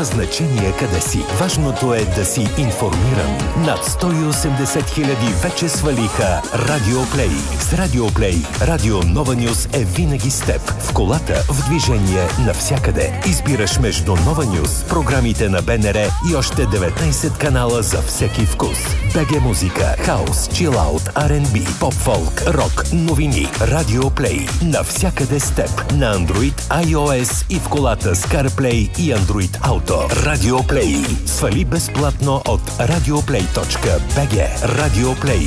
Няма значение къде си. Важното е да си информиран. Над 180 хиляди вече свалиха Радиоплей. С Радиоплей Радио Нова Нюз е винаги с теб. В колата, в движение, навсякъде. Избираш между Нова Нюз, програмите на БНР и още 19 канала за всеки вкус. БГ музика, хаус, чилаут, R&B, поп-фолк, рок, новини. Радиоплей. Навсякъде с теб. На Android, iOS и в колата с CarPlay и Android Auto. Радиоплей. Свали безплатно от radioplay.bg. Радиоплей.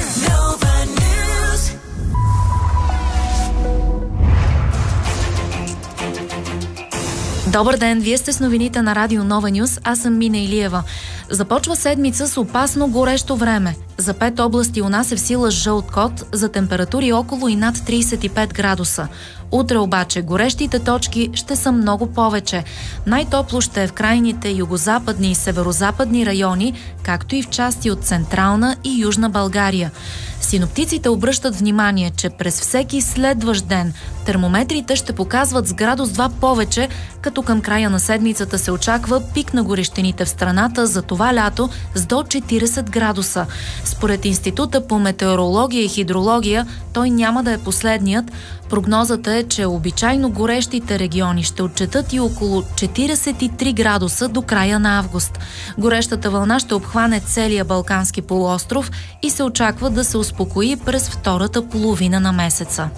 Добър ден, вие сте с новините на Радио Нова Нюз, аз съм Мина Илиева. Започва седмица с опасно горещо време. За 5 области у нас е в сила жълт код за температури около и над 35 градуса. Утре обаче горещите точки ще са много повече. Най-топло ще е в крайните югозападни и северозападни райони, както и в части от Централна и Южна България. Синоптиците обръщат внимание, че през всеки следващ ден термометрите ще показват с градус 2 повече, като към края на седмицата се очаква пик на горещините в страната за това лято с до 40 градуса. Според Института по метеорология и хидрология, той няма да е последният. Прогнозата е, че обичайно горещите региони ще отчетат и около 43 градуса до края на август. Горещата вълна ще обхване целия Балкански полуостров и се очаква да се успокои през втората половина на месеца.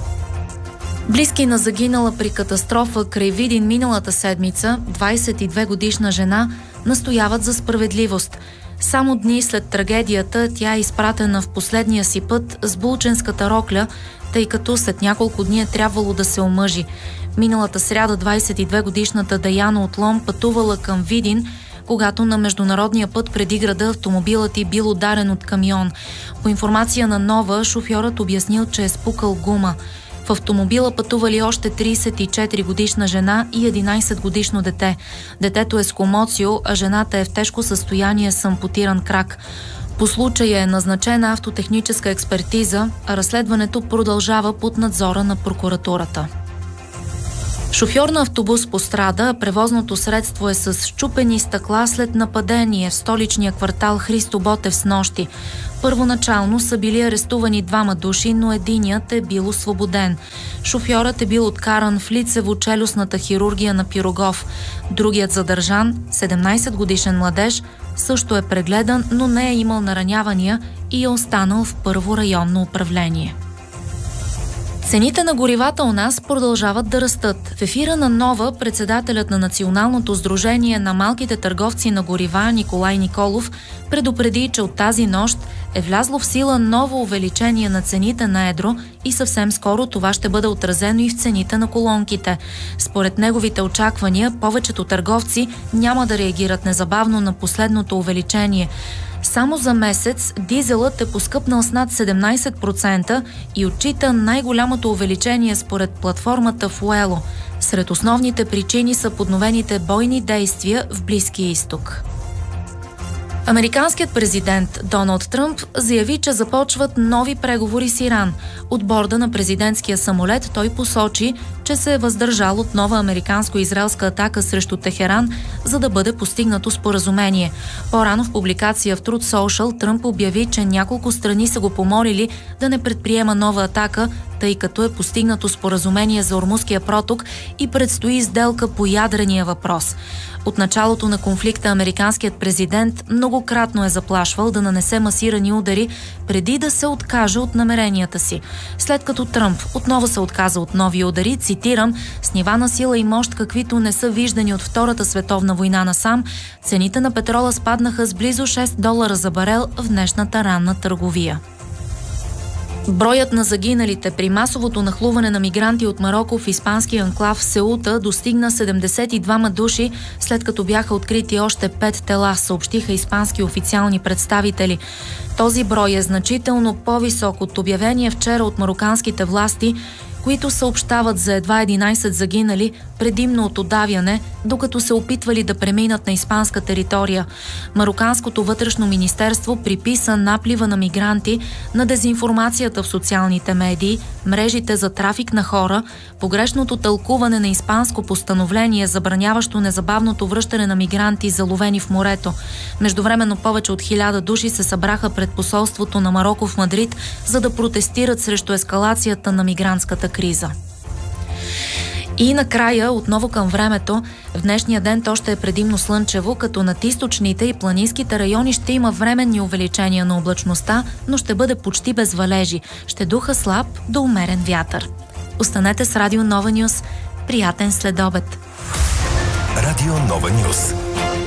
Близки на загинала при катастрофа край Видин миналата седмица, 22-годишна жена, настояват за справедливост. Само дни след трагедията тя е изпратена в последния си път с Булченската рокля, тъй като след няколко дни е трябвало да се омъжи. Миналата сряда 22-годишната Даяна от Лом пътувала към Видин, когато на международния път преди града автомобилът й бил ударен от камион. По информация на Нова, шофьорът обяснил, че е спукал гума. В автомобила пътували още 34-годишна жена и 11-годишно дете. Детето е с комоцио, а жената е в тежко състояние с ампутиран крак. По случая е назначена автотехническа експертиза, а разследването продължава под надзора на прокуратурата. Шофьор на автобус пострада, превозното средство е с счупени стъкла след нападение в столичния квартал Христо Ботев снощи. Първоначално са били арестувани 2 души, но единият е бил освободен. Шофьорът е бил откаран в лицево-челюстната хирургия на Пирогов. Другият задържан, 17-годишен младеж, също е прегледан, но не е имал наранявания и е останал в първо районно управление. Цените на горивата у нас продължават да растат. В ефира на Нова председателят на Националното сдружение на малките търговци на горива Николай Николов предупреди, че от тази нощ е влязло в сила ново увеличение на цените на едро и съвсем скоро това ще бъде отразено и в цените на колонките. Според неговите очаквания, повечето търговци няма да реагират незабавно на последното увеличение. Само за месец дизелът е поскъпнал с над 17% и отчита най-голямото увеличение според платформата Fuelo. Сред основните причини са подновените бойни действия в Близкия изток. Американският президент Доналд Тръмп заяви, че започват нови преговори с Иран. От борда на президентския самолет той посочи, че се е въздържал от нова американско-израелска атака срещу Техеран, за да бъде постигнато споразумение. По-рано в публикация в Truth Social Тръмп обяви, че няколко страни са го помолили да не предприема нова атака, тъй като е постигнато споразумение за Ормузския проток и предстои сделка по ядрения въпрос. От началото на конфликта американският президент многократно е заплашвал да нанесе масирани удари преди да се откаже от намеренията си. След като Тръмп отново се отказа от нови удари, цитирам, с нива на сила и мощ, каквито не са виждани от Втората световна война насам, цените на петрола спаднаха с близо $6 за барел в днешната ранна търговия. Броят на загиналите при масовото нахлуване на мигранти от Мароко в испанския анклав Сеута достигна 72 души, след като бяха открити още 5 тела, съобщиха испански официални представители. Този брой е значително по-висок от обявения вчера от мароканските власти, които съобщават за едва 11 загинали, предимно от удавяне, докато се опитвали да преминат на испанска територия. Мароканското вътрешно министерство приписа наплива на мигранти на дезинформацията в социалните медии, мрежите за трафик на хора, погрешното тълкуване на испанско постановление, забраняващо незабавното връщане на мигранти, заловени в морето. Междувременно повече от 1000 души се събраха пред посолството на Мароко в Мадрид, за да протестират срещу ескалацията на мигрантската криза. И накрая, отново към времето, в днешния ден то ще е предимно слънчево, като над източните и планинските райони ще има временни увеличения на облачността, но ще бъде почти без валежи. Ще духа слаб до умерен вятър. Останете с Радио Нова Нюс. Приятен следобед! Радио Нова Нюс.